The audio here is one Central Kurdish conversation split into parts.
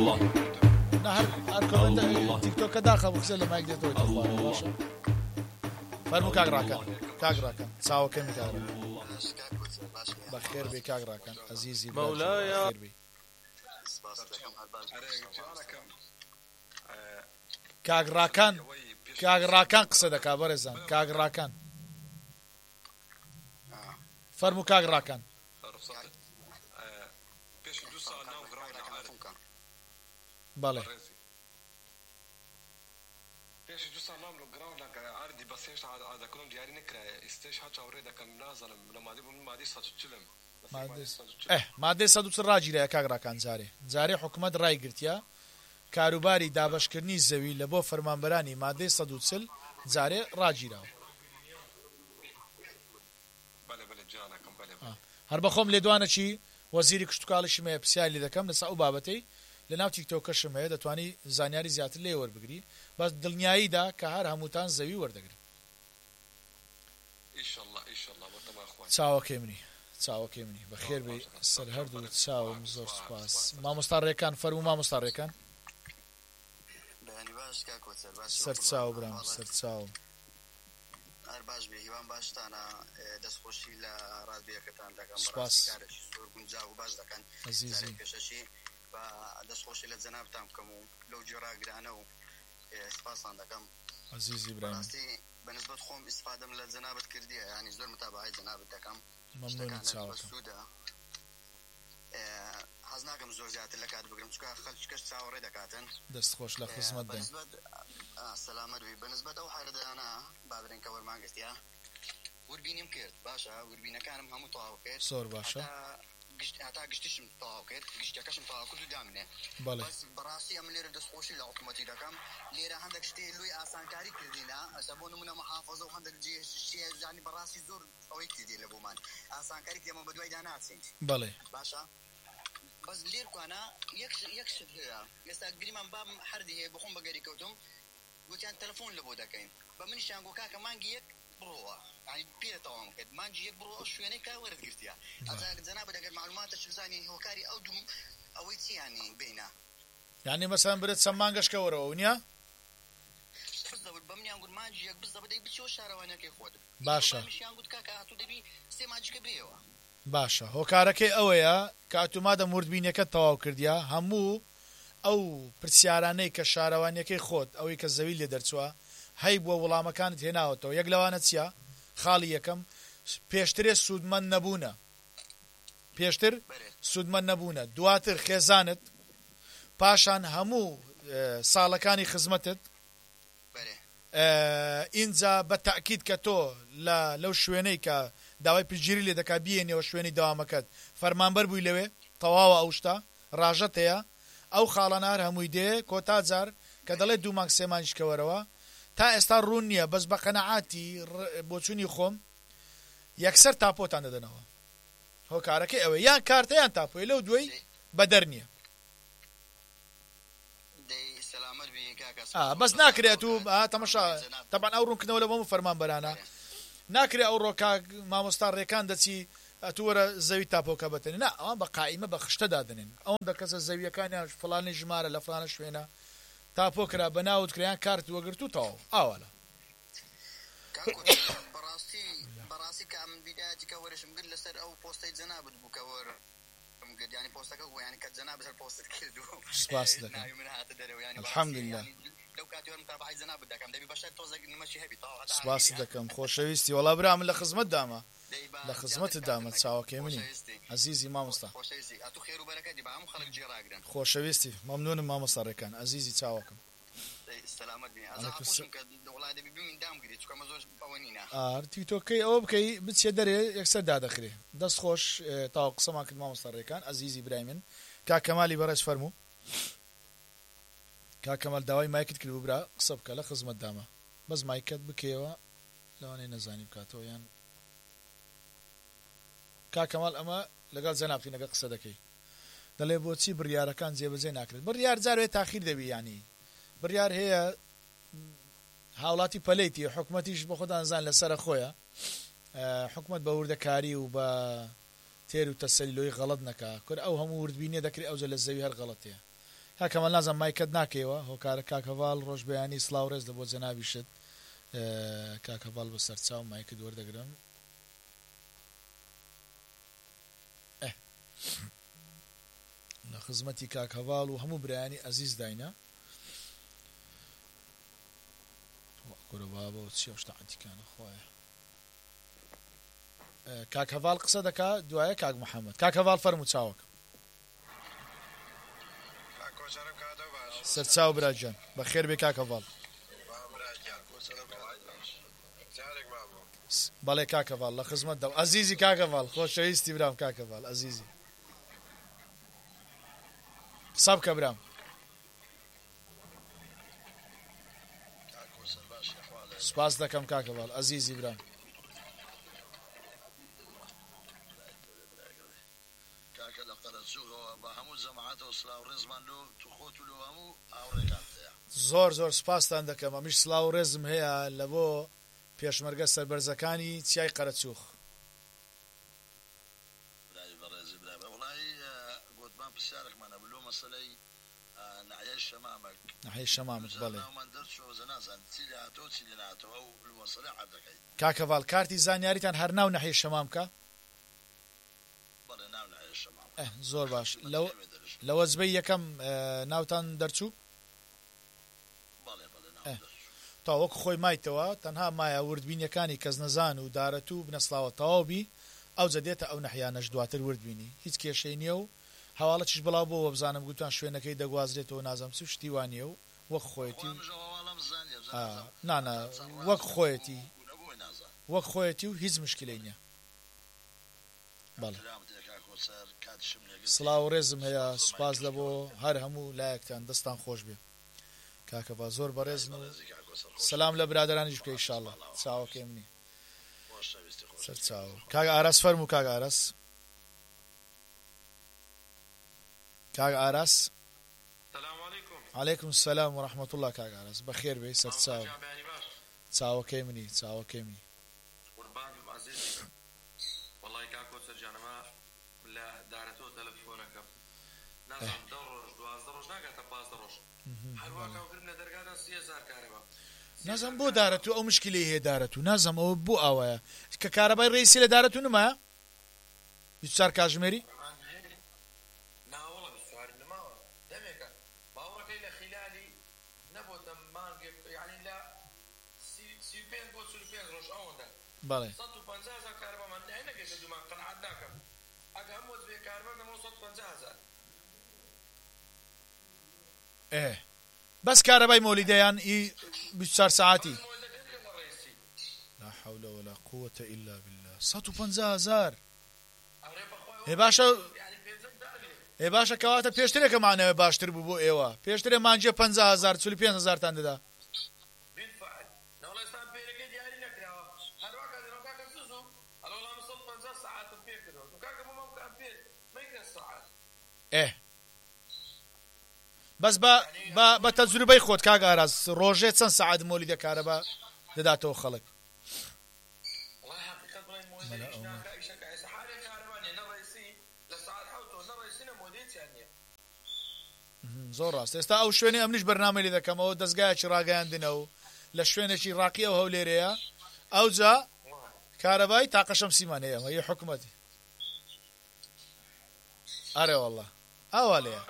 هر كومنت تيك توك داخل بخسر لما يقدر توي تخوان باشا فرمو كاغراكان ساو كم كاغراكان بخير بي كاغراكان عزيزي مولاي بخير بي كاغراكان قصدك برزان كاغراكان فرمو كاغراكان بله پیش دو سالام رو گراوند لگا عردی بسیج عاد کنم دیاری نکره استیش ها چاوره دکن نازنم لمادی بوم مادی ساتو چلم مادی ساتو چل راجیره کاغراکان زاری حکومت رای گرتیا کاروباری دابشکردنی زەوی لە بۆ فەرمانبەرانی مادەی 140 جارێ ڕاگیراوە. هەر بەخۆم لێدوانە چی وەزیری کشتتوکاڵیشم هەیە پرسیاری لێ دەکەم لەسەر ئەو بابەتەی لە ناو تیکتۆکەشم هەیە دەتوانی زانیاری زیاتر لێ وەربگری بەس دڵنیاییدا کە هەر هەمووتان زەوی وەردەگرن. چاوەکەی منی بەخێر بێ سەر هەردوو چاوم زۆر سوپاس. مامۆستا ڕێکان فەرموو مامۆستا ڕێکان سەرچاو برام سەرچاوم هەر باش بێ هیوان باشتانە دەستخۆشی لە ڕادبیەکەتان دەکەم سۆر گونجاو و باش دەکەن عەزیزی پێشەشی بە دەستخۆشی لە جەنابتان بکەم و لەو جۆراگرانە و سپاسان دەکەم عەزیزی برام بەنسبەت خۆم ئیسفادەم لە جەنابەت کردیە ینی زۆر متابعەی جەنابەت دەکەم مەمنونم چاوەکەم حەز ناکەم زۆر زیاتر لە کات بگرم چونکە خەڵکیش چاوەڕێ دەکاتن دەستخۆش لە خزمەت دەن سەلامەت بی بەنسبەت ئەو حارەدانە بابرێن کە وەرمانگەستیا وربینیم کرد باشە وربینەکانم هەموو تەواو کرد زۆر باشە هەتا گشتیشم تەواو کرد گشتەکەشم تەواو کرد و دامنێ بەس بەڕاستی ئەم لێرە دەستخۆشی لە حکومەتی دەکەم لێرە هەندێک شتێ لۆی ئاسانکاری کردینە ئەستا بۆ نمونە محافەزە و هەندێک جێژانی بەڕاستی زۆر ئەوەی کردی لە بۆمان ئاسانکاری کردێمە بە دوایدا ناچین بەڵێ باشە بەس لێر کوانە یەک شت هەیە ئێستا گریمان بام هەردی هەیە بخۆم بەگەری کەوتم گوتیان تەلەفۆن لە بۆ دەکەین بە منیشیان گۆ کاکە مانگی یەک بڕۆوە ینی پێ تەواو کرد مانگی یەک بڕۆ شوێنەی کا وەرگرتیە ئەجا جەنابەت ئەگەر معلوماتش بزانین هۆکاری ئەو دوم ئەوەی چیانی بینە یعنی مەسەڵەن برێت چەند مانگەشکە وەرەوە نییە بزەوت بە منیان گوت مانگی یەک بزە بدەی بچۆ شارەوانەکەی خۆت باشە میشیان گوت کاکە هاتوو دەبی سێ مانجکە بێەوە باشە هۆکارەکەی ئەوەیە کە ئاتومادە موردبینەکە تەواو کردیا هەموو ئەو پرسیارانەی کە شارەوانیەکەی خۆت ئەوەی کە زەوی لێ دەرچووە هەی بووە وەڵامەکانت هێناوەتەوە یەک لەوانە چییە خاڵی یەکەم پێشترێ سوودمەند نەبوونە پێشتر سوودمەند نەبوونە دواتر خێزانت پاشان هەموو ساڵەکانی خزمەتت ئینجا بە تاکید کە تۆ لەو شوێنەی کە داوای پشگیری لێ دەکا بیێنەوە شوێنی داوامەکەت فەرمانبەر بووی لەوێ تەواوە ئەو شتە ڕاژەت هەیە ئەو خاڵەنار هەمووی دێ کۆتا جار کە دەڵێ 2 مانگ 3 مانجکەوەرەوە تا ئێستا ڕوون نییە بەس بە قەنەعاتی بۆچوونی خۆم یەکسەر تاپۆتان دەدەنەوە هۆکارەکەی ئەوە یان کارتەیان تاپۆی لەو دوێی بەدەر نییە بەس ناکرێت و تەمەشا تەبان ئەو ڕوونکردنەوە لە بۆم فەرمانبەرانە ناکرێت ئەو ڕۆکا مامۆستا ڕێکان دەچی ئەتووەرە زەوی تاپۆکە بەتەنی نا ئەوان بە قائیمە بە خشتە دادنێن ئەوەن دە کەسە زەویەکانیان فڵانی ژمارە لە فڵانە شوێنە تاپۆ کرا بە ناوت کریان کارت وەگرت و تەواو ئاوەڵە بەڕاستی کە من بیدایەتی کە وەرشم گرت لەسەر ئەو پۆستەی جەنابەت بوو کە وەرم گرت ینی پۆستەکە بوو ینی کە جەنابەت هەر پۆستت کرد و سپاس دەکەم ناوی من هاتە دەرەوە ینی الحەمدولله لەو کاتی وەرم تابعی جەنابەت دەکەم دەبی بەشەر تۆزێک نمەشی هەبی تەواو سپاس دەکەم خۆشەویستی وەڵا برا من لە خزمەت دامە لە خزمەت دامە چاوەکەی منی عەزیزی مامۆستا خۆشەویستی مەمنونم مامۆستا ڕێکان عەزیزی چاوەکەم تیکتۆکەی ئەوە بکەی بچێ دەرێ یەکسەر دادەخرێ دەست خۆش تاوا قسەمان کرد مامۆستا ڕێکان عەزیزی برای من کاکەمالی بەڕێز فەرموو کاکەمال داوای مایکت کرد ببرا قسە بکە لە خزمەت دامە بەس مایکت بکەوە لەوانەیە نەزانی بکاتەوە یان کاکەمال ئەمە لەگەڵ جەنابتینەکە قسە دەکەی دەڵێ بۆچی بڕیارەکان جێبەجێ ناکرێت بڕیار جارێ تاخیر دەبی ینی بڕیار هەیە هاوڵاتی پەلەیتی حکومەتیش بە خۆدانزان لەسرە خۆیە حکومەت بە وردەکاری و بە تێر و تەسەلیلۆی غەڵەت نەکا کورد ئەو هەموو وردبینێ دەکرێت ئەوجە لە زەوی هەر غەڵەتەیە کاکەمەڵ نازانم مایکت ناکەیەوە هۆکارە کاکەڤاڵ ڕۆژ بەیانی سڵاو ڕێز لە بۆ جەنابیشت کاکەڤاڵ بە سەرچاو مایکت وەردەگرم لە خزمەتی کاکەڤاڵ و هەموو برایانی ئەزیز داینە گورە بابە چی شتە عەتیکانە خۆیە کاکەڤاڵ قسە دەکا دوایە کاک محەممەد کاکەڤاڵ فەرموو چاوەکە سەرچاو براجان بەخێر بێ کاکەڤاڵ بەڵێ کاکەڤاڵ لە خزمەت دەو ئەزیزی کاکەڤاڵ خۆشەویستی برام کاکەڤاڵ ئەزیزی قسە بکە برام سپاس دەکەم کاکەڤاڵ ئەزیزی برام زۆر سپاستان دەکەم ئەمیش سڵاو و ڕێزم هەیە لە بۆ پێشمەرگە سەربەرزەکانی چیای قەرەچووخ نەحیە شەمامک بەڵێ کاکەڤاڵ کارتی زانیاریتان هەر ناو نەحیە شەمامکە زۆر باش لە وەجبەی یەکەم ناوتان دەرچوو تا وەکو خۆی مایتەوە تەنها مایە وردبینیەکانی کەس نەزان و دارەت و بنەسڵاوە تەواوبی ئەو جەدێتە ئەو نەحیانەش دواتر وردبینی هیچ کێشەی نییە و هەواڵەتیش بڵاو بۆ بزانم گوتان شوێنەکەی دەگوازرێتەوە نازەم چ شتی وانیە و وەک خۆیەتی نانە وەک خۆیەتی و هیچ مشکلەی نییە بەڵێ سڵاو ڕێزم هەیە سوپاس لە بۆ هەر هەموو لایەکتان دەستان خۆش بێ کاکەڤاڵ زۆر بەڕێزن و سەلام لە برادرانیش بکە ئینشاڵڵا چاوەکەی منی سەرچاو کاک ئاراس فەرموو کاک ئاراس کاک ئاراس عەلەیکم سەلام و ڕەحمەتوڵڵا کاک ئاراس بەخێر بێ سەرچاو چاوەکەی منی والله كاكو سرجانما لا دارتو تلفونك نازم دروج دواز دروج ناقا تباز دروج هلواكا وقربنا درقانا 3000 كهرباء نازم بۆ دارەتو ئەو مشکلی هەیە دارەتو نازم ئەوە بۆ ئاوایە کە کارەبای ڕێیسی لە دارەتو نمایە 24 کاتژمێری بەڵێ بەس کارەبای مۆلیدەیان 24 ساعتی لا حول ولا قوة إلا بالله 150,000 هێ باشە کەواتە پێشترێکە مانەوە باشتر بوو بۆ ئێوە پێشترێ مانجێ 50,000 45,000 تان دەدا بەس بە تەجروبەی خۆت کاک ئاراس ڕۆژێ چەند سەعات مۆلیدە کارەبا دەداتەوە خەڵک زۆر ڕاست ئێستا ئەو شوێنی ئەمنیش بەرنامەی لێ دەکەمەوە دەستگایەکی ڕاگەیاندنەوە لە شوێنێکی ڕاقیە و هەولێرەیە ئەوجا کارەبای تاقە شەمسیمان هەیە هی حکومەتی ئارێ وەڵڵا ئەوە لێیە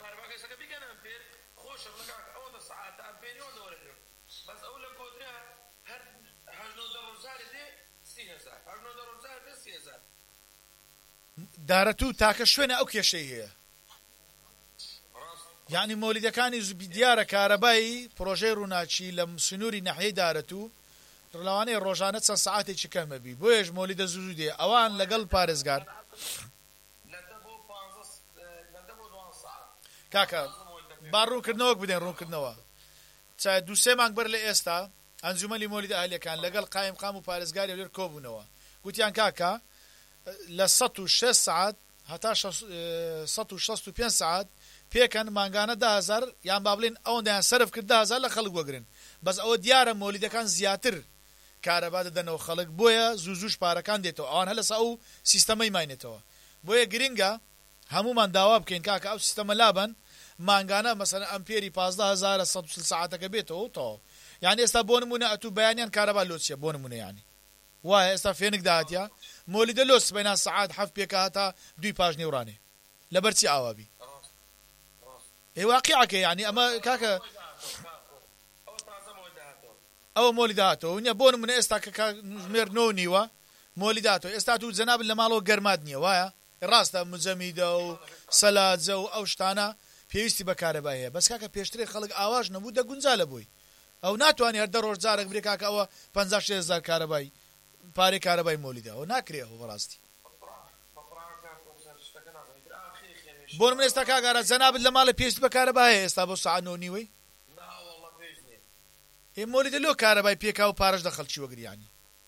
دارەتوو تاکە شوێنە ئەو کێشەی هەیە یعنی مۆلیدەکانی دیارە کارەبایی پرۆژەی ڕووناچی لە سنووری نەحیەی دارەتوو لەوانەیە ڕۆژانە چەند سەعاتێکی کەمەبی بۆیەش مۆلیدە زوو دێ ئەوان لەگەڵ پارێزگار کاکە با ڕوونکردنەوەک بدەین ڕوونکردنەوە چای دووسێ مانگ بەر لە ئێستا ئەنجومەنی مۆلیدە ئاهلیەکان لەگەڵ قایمقام و پارێزگاری لێر کۆبوونەوە گوتیان کاکە لە 106 ساعت هەتا 165 ساعت پێکەن مانگانە 10,000 یان با بڵێن ئەوەندەیان سەرف کرد 10,000 لە خەڵک وەگرن بەس ئەوە دیارە مۆلیدەکان زیاتر کارەبا دەدەنەوە خەڵک بۆیە زوو پارەکان دێتەوە ئەوان هە لەسا ئەو سیستەمەی ماینێتەوە بۆیە گرینگە هەمومان داوا بکەین کاکە ئەو سیستەمە لابن مانگانە مەسەلەن ئەمپێری 15100 ساعتەکە بێتەوە تەواو. یعنی ئێستا بۆ نمونە ئەتوو بەیانیان کارەبا لۆچیە بۆ نمونە یعنی وایە ئێستا فێنک داهاتیا مۆلیدە لۆس بەینا سەعات 7 پێکە هەتا 2 پاش نێورانێ لەبەرچی ئاوابی واقعەکە یعنی ئەمە کاکە ئەوە مۆلی داهاتەوە نیە بۆ نمونە ئێستا کە ژمێر 9 نیوە مۆلی داهاتەوە ئێستا تو جەنابن لە ماڵەوە گەرمات نییە وایە ڕاستە مجەمیدە و سەلاجە و ئەو شتانە پێویستی بە کارەبای هەیە بەس کاکە پێشترێ خەڵک ئاواژ نەبوو دەگونجالە بووی ئەو ناتوانێت هەر 10 ڕۆژ جارێک برێ کاکە ئەوە 56,000 کارەبای پارەی کارەبای مۆلیدا ئەوە ناکرێەوە بەڕاستی بۆ من ئێستا کاگارە جەنابت لە ماڵە پێویست بە کارەبای هەیە ئێستا بۆ ساعت 9 نیوەی مۆلیدە لۆ کارەبای پێکا و پارەش دە خەڵکی وەگریانی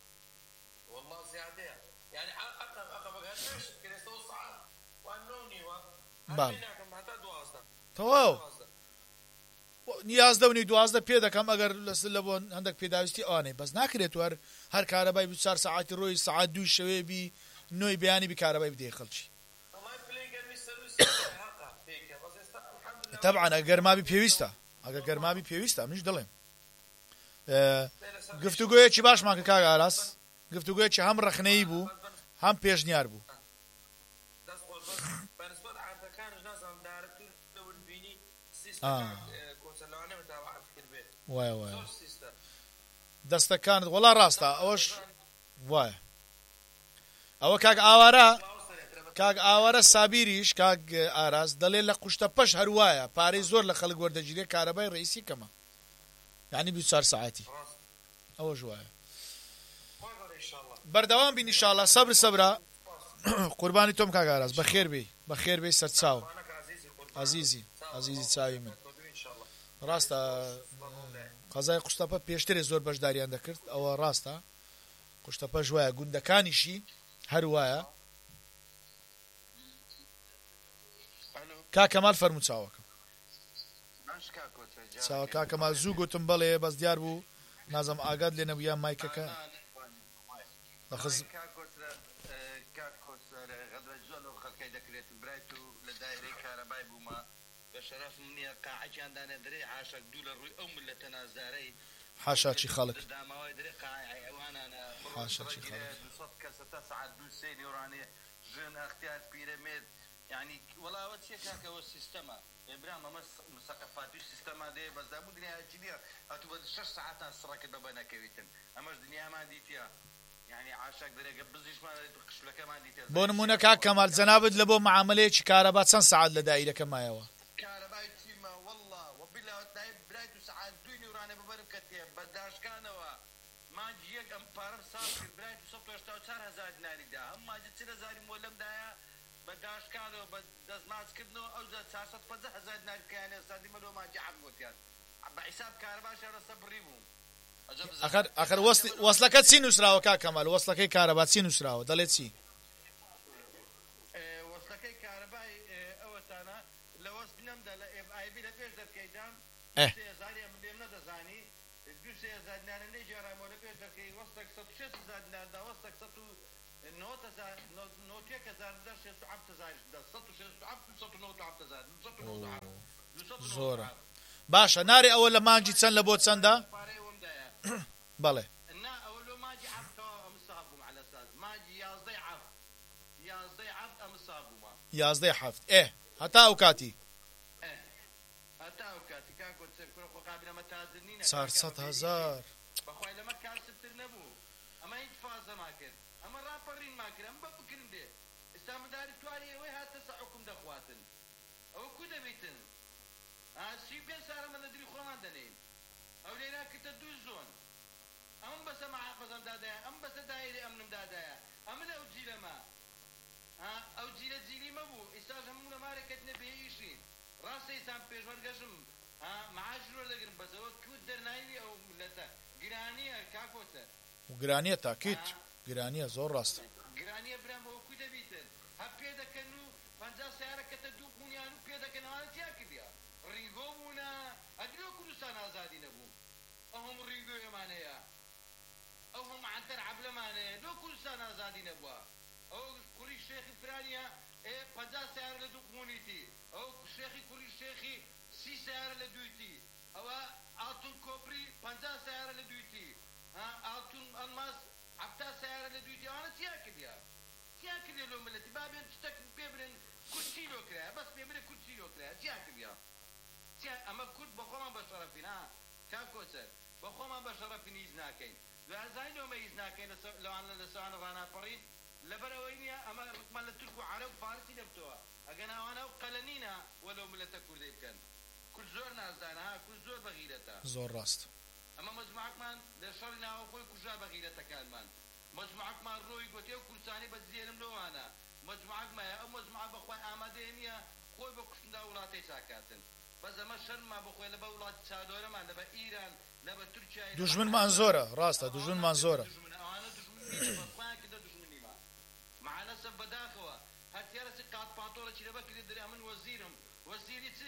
تەواو نیازدە و 12 پێ دەکەم ئەگەر لە بۆ هەندێک پێداویستی ئەوانەی بەس ناکرێت هەر کارەبای 4 ساعتی ڕۆی ساعت 2 شەوێ بی نۆی بەیانی بی کارەبای بدەی خەڵکی طبعا ئەگەر گەرمابی پێویستە ئەگەر گەرمابی پێویستە منیش دەڵێم گفتوگۆیەکی باشمان کە کاگە ئاراس گفتوگۆیەکی هەم ڕەخنەیی بوو هەم پێشنیار بوو وایە دەستەکانت وەڵا ڕاستە ئەوەش وایە ئەوە کاک ئاوارە سابیریش کاک ئاراس دەڵێ لە قوشتە پەش هەروایە پارەی زۆر لە خەڵک وەردەگیرێ کارەبای ڕئیسی کەمە یعنی 24 ساعتی ئەوەش وایە بەردەوام بین ئینشاءالله سەبرە قوربانی تۆم کاک ئاراس بەخێر بێ سەرچاو عەزیزی چاوی من ڕاستە قەزای قوشتەپە پێشترێ زۆر بەشداریان دەکرد ئەوە ڕاستە قوشتەپە ژوایە گوندەکانیشی هەروایە کاکەمال فەرموو چاوەکە کاکەمال زوو گوتم بەڵێ بەس دیار بوو نازەم ئاگات لێ نەبوویان مایکەکە حاشاچی خەڵک يعني والله اول شيء كان هو السيستم ابراهيم ما مثقفات السيستم ده بس ده الدنيا جديده اتو 6 ساعات السرك بابانا كويتن اما الدنيا ما ديتيا يعني عاشق دري قبزيش ما تخش لك ما ديتيا بون منك كمال جنابت لبو معاملەیەکی کارەبات چەند ساعت لە دایرەکە مایەوە کارەبای تیمە والله وبالله تايب برايت ساعات 2 نورانه ببرم كتيب بداش كانوا ما جيك ام بارم صار برايت 18000 دينار ده اما جت 3000 مولم ده بداش كانوا بدز ما سكبنوا او زاد 450,000 دينار كان استاذ ملو ما جاب موتيان بحساب كهرباء شهر صبريهم اخر وصلك چی نووسراوە کا کەمال وصلەکەی کارەبات چی نووسراوە دەڵێت چی وصلەکەی کارەبای ئەوەتانە لە وەست نەمدا لە ئایبی لە پێش دەرکەیدام 3000 مليون نەدەزانی 2000 دینار نەیجارامەوە لە پێش دەرکەی وەستێک 160,000 دینار دا وەستێک 190,000 زۆرە باشە ناری ئەوە لە مانگی چەند لە بۆ چەندە بەڵێ ئەوە ماجی عەبتەوە ئەمسابووم على ئەساس ماجی 11 عەبت ئەمسابوومە 11 حەفت هەتا ئەو کاتی کاکۆ سەرکوڕە خۆ قابلەمە تازنینە 400,000 بەخوای لەمە کارستر نەبوو ئەمە هیچ فازە ما کرد ئەمە ڕاپەڕین ما کرد ئەمە بکردن دێ ئێستا مداری توانی ئەوەی هاتە سە حکم دەخواتن ئەوە کو دەبیتن 35 سارەمە لە دری خۆمان دەنێن ئەو لێرا کردە 2 زۆن ئەم بەسە مەحافەزەم دادایە ئەم بەسە دایری ئەمنم دادایە ئەمە لە ئەو جیلەمە ئەو جیلە جیلی مەبوو ئێستاش هەموو لە مارەکەتنە بێئیشی ڕاستە ئێستان پێشوەرگەشم معاش وەردەگرم بەسەوە کوت دەرناوی ئەو ملەتە گرانیە کاکۆتە گرانیە تاکید گرانیە زۆر ڕاستە گرانیە برامەوە کو دەبیتن هەر پێ دەکەن و 50 سیارەکەتە 2 قونیان و پێ دەکەنەوە تیا کردیا ڕینگۆ بوونە ئەدرۆ کوردستان ئازادی نەبوو ئەو هەموو ڕینگۆیەمانەیە ئەو هەموو عەنتەر عەبلەمانەیە لۆ کوردستان ئازادی نەبووە ئەو کوڕی شێخی فرانیە 50 سیارە لە 2 قونیتی ئەو شێخی کوڕی شێخی 30 سیارە لە دویتی ئەوە ئاتون کۆپری 50 سیارە لە دویتی ئاتون ئەلماس 70 سیارە لە دویتی ئەوانە چیا کردیا چیا کردیا لەو ملەتی بابێن شتێک پێ برێن کورد چیلۆ کرایە بەس پێ برێ کورد چیلۆ کرایە چیا کردیا ئەمە کورد بە خۆمان بە شەرەفین کاک کۆچەر بە خۆمان بە شەرەفین هیچ ناکەین دوازانەوەمە هیچ ناکەین لەوانە لە سەوانە ڕاناپەڕین لەبەرەوەی نییە ئەمە ڕکمان لە تورک و عەرەب و فارسی دەبتەوە ئەگەر ئەوانە قەلەنینە وەلەو ملەتە کوردەی بکەن کورد زۆر نازدانە کورد زۆر بەغیرەتە زۆر ڕاست ئەمە مەجموعەکمان لە شەڕی ناوەخۆی کوژا بەغیرەتەکانمان مەجموعەکمان ڕۆی گوتێ و کوردستانی بەجێرم لەوانە مەجموعەکمایە ئەو مەجموعە بەخوای ئامادەیە نییە خۆی بە کوشتندا وڵاتی چاکاتن بەس ئەمە شەرما بخۆی لە بە وڵاتی چادۆرەمان لە بە ئیران لە بە تورکیا دوژمنمان زۆرە ڕاستە دوژمنمان زۆرە ئەوانە دوژمن کردە دوژمنیمان معانە سەب بەداخەوە هەتیارەسی قات پاتۆڵێکی لەبە کردی دەرێ من وەزیرم وەزیری چ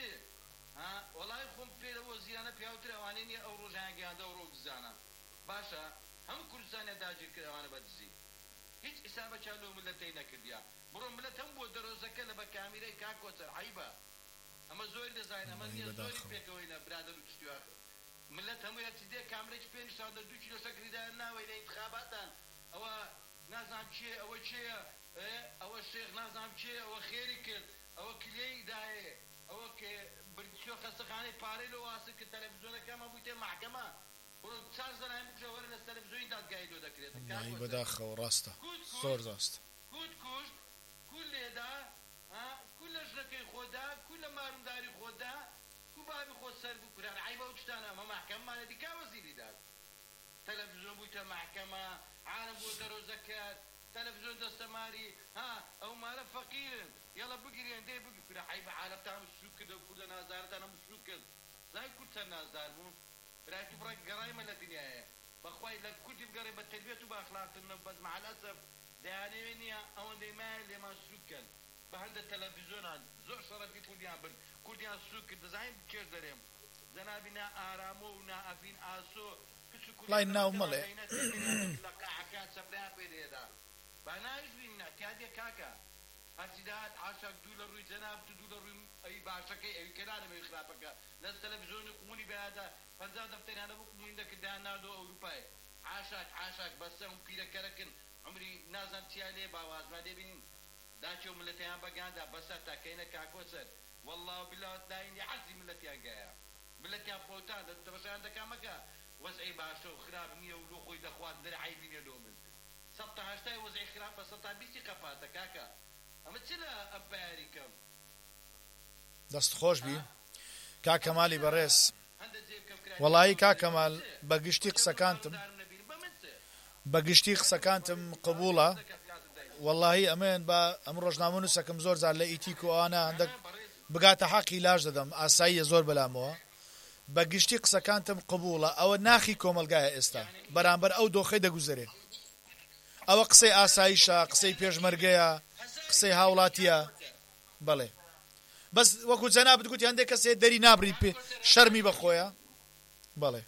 وەڵای خۆم پێ لە وەزیرانە پیاوتر ئەوانەی نییە ئەو ڕۆژیان گەیاندە و ڕۆگزانە باشە هەموو کوردستانیە داگیر کرد ئەوانە بەدزی هیچ ئیسابەچیان لەو ملەتەی نەکردیا بڕۆ ملەت هەم بۆ دەرۆزەکە لە بە کامیرەی کاک کۆچەر عیبە ئەمە زۆری دەزانین ئەمە نییە زۆری پێکەوەی لە برادەر و تشتیوە ملەت هەمووی هەرچی دێ کامرێکی پێ نیشاندە 2 کیلۆ شەکریدایان ناوەی لە ئینتخاباتان ئەوە نازانم چیە ئەوە چێە ئەوە شێخ نازانم چێ ئەوە خێری کرد ئەوە کلێی دایێ ئەوە کە بردیۆ خەستەخانەی پارەی لە واسە کرد تەلەڤیزیۆنەکەمە بوویتێ محکەمە بڕۆ 4 زەنای بکشە وەرە لە تەلەڤیزیۆنی دادگایی دۆ دەکرێت بەداخەوە ڕاستە زۆر ڕاست کورد کوشت کورد لێدا کورد لە ژنەکەی خۆدا کورد لە مارونداری خۆدا کو بابی خۆ سەر بوو کوران عیبە و تشتانە ئەمە محکەمەمانە دیکا وەزیری داد تەلەڤیزیۆن بوویتە محکەمە عالم بۆ دەرۆزەکەت تەلەڤیزیۆن دەستەماری ئەو مارە فەقیرن یاڵە بگیرێن دێ بگی کورە عیبە عالەمتان مسلوک کرد و کوردە نازدارەتان مسلوک کرد زای کورد چەند نازدار بوون برای تو بڕێک گەڕایمە لە دنیایە بەخوای لە کوردی بگەڕێ بە تەربیەت و بە ئەخلاقکردنەوە بەس مع الأسف دەیانەوێ نییە ئەوەندەی مایە لێمان سلوککەن بە هەندە تەلەڤیزیۆنان زۆر شەڕەفی کوردیان برد کوردیان سلوک کرد دەزانین کێش دەرێم جەنابی نا ئارامۆ و نا ئەڤین ئاسۆ لای ناو مەڵێ لە قاعەکان سەپریان پێ دێدا با ناویش بینە کاتێک کاکە هەرچیدات عاشق دوو لە ڕووی جەناب دوو لە ڕووی ئەوی باشەکەی ئەوی کەرانەوەی خراپەکە لە تەلەڤیزیۆنی قومولی بەیادا 50 دەفتەریانە بۆ قومولی دەکردیان نادۆ ئەوروپای عاشق بەسە و پیرەکەرەکن عمری نازان چیا لێ باوازما لێ بینین داچێ و ملەتیان بەگاندا بەسەر تاکەینە کاکۆسەر والله بالله داینی عەزی ملەتیان گایە ملەتیان فۆتان دەبەشیان دەکامەکە وەزعی باشە و خراپ نییە و لۆ خۆی دەخوات دەرە عیبی نیە لۆ من 180 وەزعی خراپە 120 قەپاتە کاکە ئەمە چ لە ئەمپایاری کەم دەست خۆش بی کاکەمالی بەڕێز وەڵایی کاکەمال بەگشتی قسەکانتم قبوڵە وەڵاهی ئەمێن بە ئەم ڕۆژنامە نووسەکەم زۆر جار لە ئیتیک و ئەوانە هەندێک بگاتە حەقی لاش دەدەم ئاساییە زۆر بەلامەوە بەگشتی قسەکانتم قبوڵە ئەوە ناخی کۆمەلگایە ئێستا بەرامبەر ئەو دۆخەی دەگوزارێ ئەوە قسەی ئاساییشە قسەی پێشمەرگەیە قسەی هاوڵاتیە بەڵێ بەس وەکو جەنابەت گوتی هەندێک کەسێ دەری نابڕی پێ شەرمی بەخۆیە بەڵێ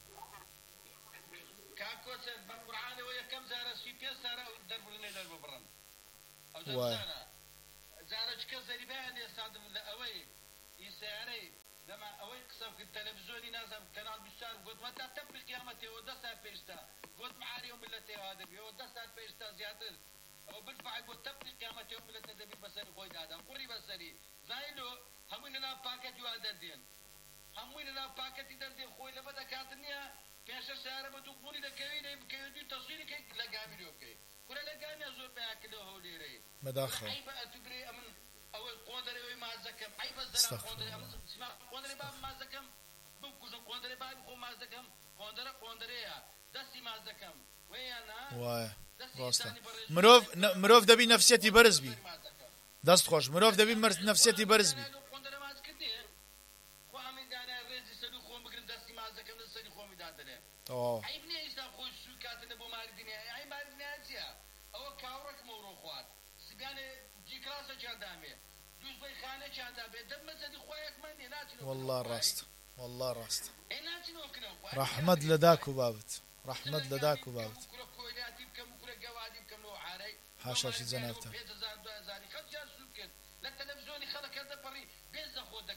وایە زارەچ کەس زەریبیان ێستادم لە ئەوەی ئیسیارەی دەما ئەوەی قسەم کرد تەلەڤیزیۆنی نازانم کەناڵ 24 گوتمە تا تەپی قیامەتەوە 10 سات پێشتا گوت معاری و ملەتێوا دەبیەوە 10 سات پێشتا زیاتر ئەوە بالفعل بۆ تەپی قیامەتەوە ملەتە دەبی بەسەری خۆی دادام قوڕی بەسەری زایلۆ هەمووی لەناو پاکەتی وا دەردێن هەمووی لەناو پاکەتی دەردێن خۆی لەبە دەکاتن نییە پێشە سیارە بە دوو قوڵی دەکەوی لێ بکەوی دوی تەسویرەکەی لە گامیرۆ بکەی کورە لە گامیا زۆر پیاکردەوە هەولێرەی بەداخەوە عیبە ئەتوبرێ ئەمن ئەوە قۆندەرەوەی مازەکەم عیبە زەرا قۆندەرە قۆندەرەی باب مازەکەم بکوژم قۆندەرەی بابی خۆ مازەکەم قۆندەرەیە دەستی مازەکەم وەیانە وایە ڕاستە مرۆڤ دەبی نەفسیەتی بەرز بی دەست خۆش مرۆڤ دەبی نەفسیەتی بەرز بی قۆندەرە ماز کردێ خۆ ئەمین دانای ڕێزی سەدوو خۆم بگرن دەستی مازەکەم لە سەری خۆمی دادەنێ عیب نییە ئێستا خۆی سوو کاتنە بۆ ماردنیای ئای ماردنیای چییە ئەوە کاوڕەکمە و ڕۆخوات سبیانێ جیکراسە چاندامێ دووزبەی خانە چاندابێ دەبمەزەدی خۆیەکمەندێ ناچنەوە والله ڕاست والله ڕاست ئەی ناچنەوە کنەوە ڕەحمەت لە داک و بابت ڕەحمەت لە داک و بابت کوڕە کۆیلاتی بکەم کوڕە گەوادی بکەم لەوە عارەی حاشاشی جەنابتان لە تەلەڤیزیۆنی خەڵک هەردەپەڕی بێزە خۆ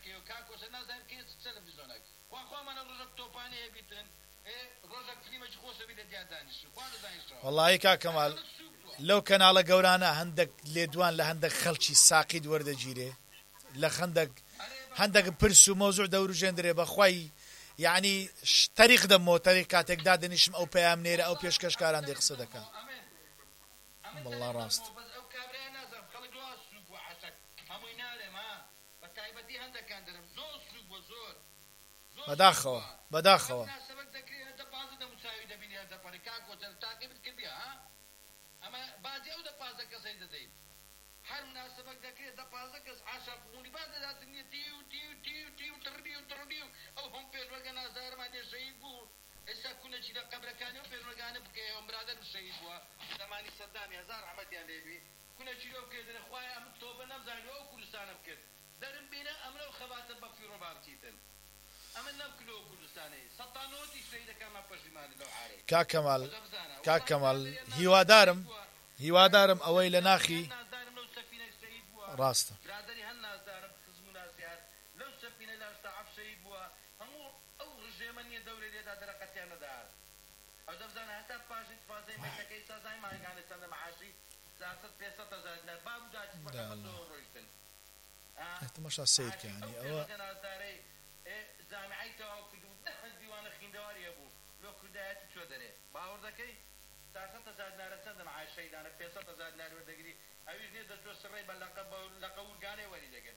دەکەی و کاکۆسە نازانم کێ تەلەڤیزۆنێک خواخوامانە ڕۆژە تۆپانەیە بیتن ڕۆژە کلیمەکی خۆشە بیتە دیار دانیشت خوا دەزانیشتەوە وەڵاهی کاکەماڵ لەو کەناڵە گەورانە هەندێک لێدوان لە هەندێک خەڵکی ساقید وەردەگیرێ لە هەندێک پرس و مۆزوع دەوروژێندرێ بەخوای یعنی تەریق دەمەوە تەریق کاتێک دادەنیشم ئەو پەیامنێرە ئەو پێشکەشکاران دێ قسە دەکەن والله ڕاست ئەو کابرای نازانم خەڵک وا سووک و عەشەک هەمووی نارێم ها بە تایبەتی هەندێکان دەرم زۆر سووک بۆ زۆر بەداخەوە سەبەک دەکرێت هەندە پازە دەموچاوی دەبینی هەندە پەڕی کاکۆچەر تاقیبت کردی ها ئەمە بازی ئەو دە پازە کەسەی دەدەین هەر مناسبەک دەکرێت دە پازە کەس عاشق بوونی با دەداتنیە تیو تڕبی و ئەو هەم پێشوەگە نازدارمان دێ شەهید بوو ئێستا کوونەچی لە قەبرەکانی و پێشوەگانە بکەی ئەو برادەر شەهید بووە زەمانی سەدامی هەزار ڕەحمەتیان لێبی کوونەچی لەو بکێدنە خوایە ئەم تۆبە نەمزانین ئەو کوردستانە بکرد دەرم بینە ئەم لەو خەباتە بەفی ڕۆبارچیتن ئەمە نەمکلۆ کوردستانی سەتانۆتی شەهیدەکانمان پەشیمانی لەو عارێ کاکەماڵ هیوادارم ئەوەی لە ناخی ڕاستە برادری هەن نازدارم خزم و ناسیار لەو سەفینە لا شتاعەف شەهید بووە هەموو ئەو ڕژێمە نییە دەورێ لێدا دەرەقەتیان نەدار ئەو دەبزانە هەتا پاشی فازەی مەتەکەی سازای ماهەکانە چەندە مەعاشی 400-500 دینار باب داچ بەخەمەوە ڕۆیشتن تەماشا سیرکە یعنی ئەوە نازدارەی جامعەی تەواو کرد و دەست دیوانە خوێندەواری هەبوو لۆ کوردایەتی چۆ دەرێ باوەڕ دەکەی 400 دینارە چەندە مەعاش شەیدانە 500 دینار وەردەگری ئەویش نیە دەچۆ سڕێ بە لەقە ورگانەی وەری دەگەن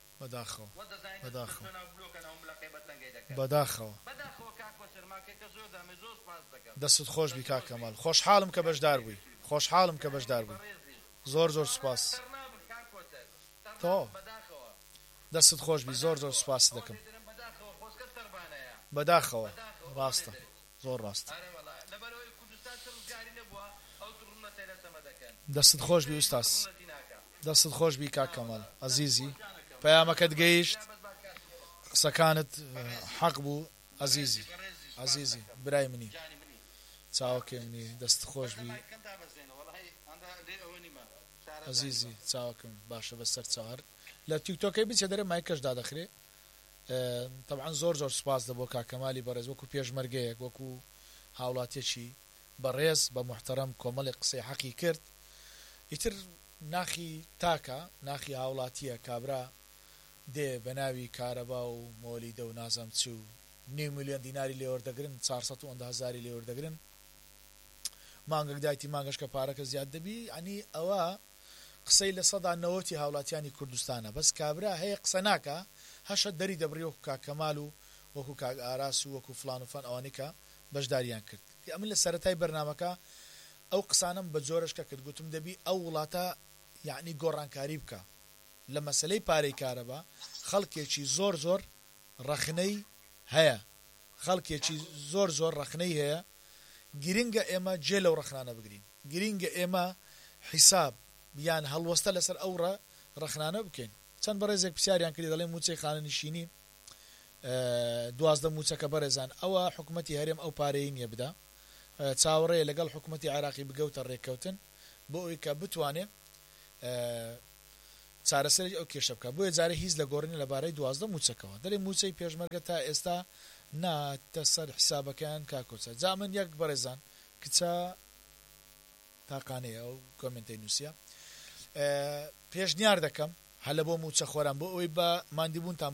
بەداخەوە کاکۆسەرماکەکە زۆر دامێ زۆر سپاس دەکەم دەستت خۆش بی کاکەماڵ خۆشحاڵم کە بەشدار بووی زۆر سپاس تۆ دەستت خۆش بی زۆر سپاس دەکەم بەداخەوە ڕاستە زۆر ڕاستە دەستت خۆش بی ئوستاس دەستت خۆش بی کاکەماڵ عەزیزی پەیامەکەت گەیشت قسەکانت حەق بوو عەزیزی برای منی چاوەکەی منی دەست خۆش بی عەزیزی چاوەکەم باشە بەسەر چاوەر لە تیکتۆکەی بچێ دەرێ مایکەش دادەخرێ طبعا زۆر سپاس دەبۆ کاکەمالی بەڕێز وەکو پێشمەرگەیەک وەکو هاوڵاتیەکی بەڕێز بە محتەرەم کۆمەڵی قسەی حەقی کرد ئیتر ناخی تاکە ناخی هاوڵاتیە کابرا دێ بە ناوی کارەبا و مۆلیدە و نازەم چ و 9 ملیۆن دیناری لێوەردەگرن 400,000 لێوەردەگرن مانگەک دایتی مانگەش کە پارەکە زیاد دەبی ئەنی ئەوە قسەی لە 90 هاوڵاتیانی کوردستانە بەس کابرا هەیە قسە ناکە هەشە دەری دەبڕی وەکو کاکەماڵ و وەکو کاک ئاراس و وەکو فلان و فان ئەوانیکە بەشداریان کرد ئەمن لە سەرەتای بەرنامەکە ئەو قسانم بە جۆرشکە کرد گوتم دەبی ئەو وڵاتە یعنی گۆڕانکاری بکە لە مەسلەی پارەی کارەبا خەڵکێکی زۆر ڕەخنەی هەیە گرنگە ئێمە جێ لەو ڕەخنانە بگرین گرنگە ئێمە حیساب یان هەڵوەستە لەسەر ئەو ڕەخنانە بکەین چەند بەڕێزێک پرسیاریان کردی دەڵێ موچەی خانەنشینی 12 موچەکە بەڕێزان ئەوە حکومەتی هەرێم ئەو پارەی نییە بدا چاوەڕێ لەگەڵ حکومەتی عێراقی بگەوتە ڕێککەوتن بۆ ئەوی کە بتوانێ چارەسەری ئەو کێشە بکە بۆیە جارە هیچ لە گۆڕنی لەبارەی 12 موچەکەەوە دەڵێ موچەی پێشمەرگە تا ئێستا ناتە سەر حسابەکەیان کاکۆچە جا من یەک بەڕێزان کچە تاقانەیە ئەو کۆمنتەی نووسە پێشنیار دەکەم هەلە بۆ موچە خۆران بۆ ئەوەی بە ماندووبوونتان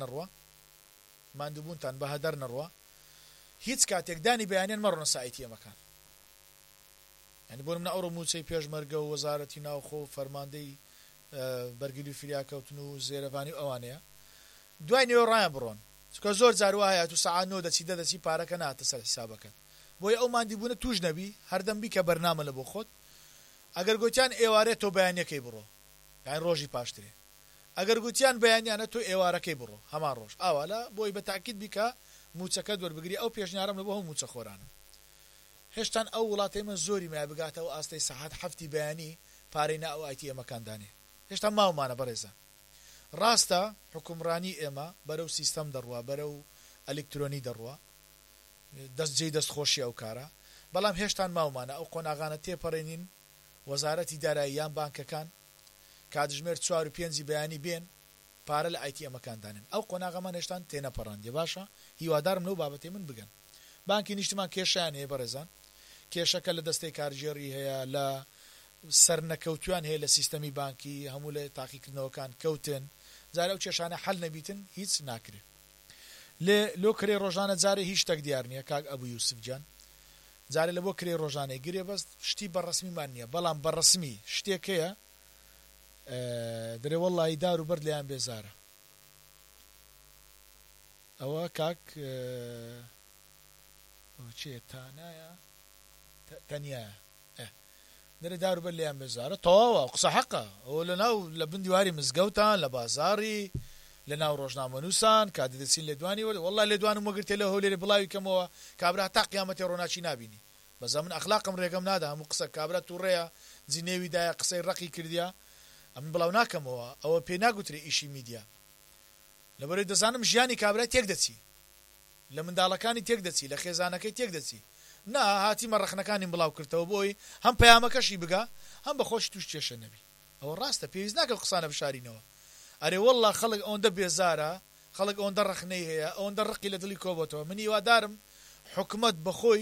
بە هەدەر نەڕوە هیچ کاتێکدانی بەیانیان مەڕۆنە سایتی ئەمەکان یعنی بۆ منە ئەوڕۆ موچەی پێشمەرگە و وەزارەتی ناوخۆ و فەرماندەی بەرگری فریاکەوتن و زێرەبانی ئەوانەیە دوای نێوە ڕایان بڕۆن چکە زۆر جاروا هەیە تو سەعات 9 دەچی پارەکە ناتە سەر حسابەکەن بۆیە ئەو ماندووبوونە توش نەبی هەردەمبی کە بەرنامە لە بۆ خۆت ئەگەر گوتیان ئێوارێت تۆ بەیانیەکەی بڕۆ یان ڕۆژی پاشترێ ئەگەر گوتیان بەیانیانە تۆ ئێوارەکەی بڕۆ هەمان ڕۆژ ئاوالا بۆی بە تاکید بیکە موچەکە دووەربگری ئەو پێشنیارم لە بۆ هەموو موچە خۆرانم هێشتان ئەو وڵاتی من زۆری مای بگاتەوە ئاستەی سەعات 7 بەیانی پارەی ناو ئایتی ئەمەکاندانێ هێشتا ماومانە بەڕێزە ڕاستە حکومڕانی ئێمە بەرەو سیستەم دەڕوا بەرەو ئەلکترۆنی دەڕوا دەستجێی دەستخۆشی ئەو کارە بەڵام هێشتان ماومانە ئەو قۆناغانە تێپەڕێنین وەزارەتی دارایی یان بانکەکان کاتژمێر 4 و 5 بەیانی بێن پارە لە ئایتی ئەمەکاندانن ئەو قۆناغەمان هێشتان تێنەپەڕاندێ باشە هیوادارم لەو بابەتێ من بگەن بانکی نیشتمان کێشیان هەیە بەڕێزان کێشەکە لە دەستەی کارژێڕی هەیە لە سەر نەکەوتویان هەیە لە سیستەمی بانکی هەموو لە تاقیکردنەوەکان کەوتن جارە ئەو کێشانە حەل نەبیتن هیچ ناکرێت لۆ کرێ ڕۆژانە جارێ هیچ شتێک دیار نییە کاک ئەبوو یوسف گیان جارێ لە بۆ کرێ ڕۆژانەی گرێ بەست شتی بەڕەسمیمان نییە بەڵام بەڕەسمی شتێک هەیە دەرێ وەڵڵی دار و بەرد لەیان بێزارە ئەوە کاک چێ تانایە تەنیایە دەرێ دار و بەر لەیان بێزارە تەواوە قسە حەقە ئەوە لەناو لە بندیواری مزگەوتان لە بازاری لە ناو ڕۆژنامەنووسان کات دەچین لێ دوانی وەرە وەڵڵای لێ دوانم وەگرتێ لە هەولێرە بڵاوی کەمەوە کابرا تا قیامەتی ڕۆناچی نابینی بەزە من ئەخلاقم ڕێگەم نادا هەموو قسە کابرا تووڕێیە جینێویدایە قسەی ڕقی کردیا ئەمن بڵاو ناکەمەوە ئەوە پێ ناگوترێ ئیشی میدیا لەبەرەوەی دەزانم ژیانی کابرا تێک دەچی لە منداڵەکانی تێک دەچی لە خێزانەکەی تێک دەچی نا هاتیمە ڕەخنەکانی بڵاو کردەوە بۆی هەم پەیامەکەشی بگا هەم بە خۆش توش کێشە نەبی ئەوە ڕاستە پێویست ناکەم قسانە بشارینەوە ئەرێ وەڵڵا خەڵک ئەوەندە بێزارە خەڵک ئەوەندە ڕەخنەی هەیە ئەوەندە ڕقی لە دڵی کۆبەتەوە من هیوادارم حکومەت بەخۆی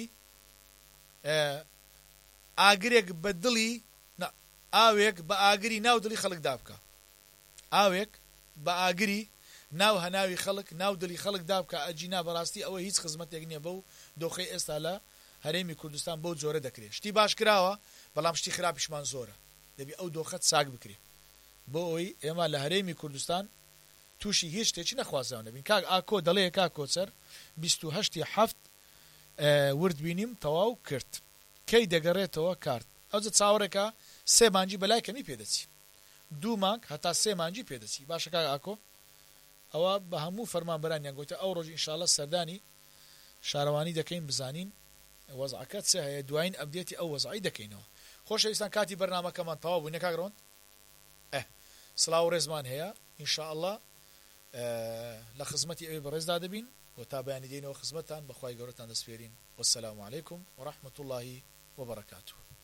ئاگرێک بە دڵی ئاوێک بە ئاگری ناو دڵی خەڵک دابکە ئاوێک بە ئاگری ناو هەناوی خەڵک ناو دڵی خەڵک دابکە ئەجینا بەڕاستی ئەوە هیچ خزمەتێک نییە بەو دۆخەی ئێستا لە هەرێمی کوردستان بەو جۆرە دەکرێت شتی باش کراوە بەڵام شتی خراپیشمان زۆرە دەبی ئەو دۆخەت ساک بکرێت بۆ ئەوی ئێمە لە هەرێمی کوردستان تووشی هیچ شتێکی نەخوازاو نەبین کاک ئاکۆ دەڵێ کاک کۆچەر 28 ورد بینیم تەواو کرد کەی دەگەڕێتەوە کارت ئەوجە چاوەڕێکە 3 مانجی بەلای کەمی پێدەچی 2 مانگ هەتا 3 مانجی پێدەچی باشە کاک ئاکۆ ئەوە بە هەموو فەرمانبەرانیان گوتە ئەو ڕۆژ ئینشاڵڵا سەردانی شارەوانی دەکەین بزانین وەزعەکە چه هەیە دوایین ئەبدێتی ئەو وەزعی دەکەینەوە خۆشەویستان کاتی بەرنامەکەمان تەواو بوو نەکاگڕۆن سڵاو ڕێزمان هەیە ئینشاءالله لە خزمەتی ئەوێ بەڕێزدا دەبین و تا بەیانی دێنەوە خزمەتتان بەخوای گەورەتان دەسپێرین وەسەلامو عەلەیکوم وەڕەحمەتوڵڵاهی وبەرەکاتوه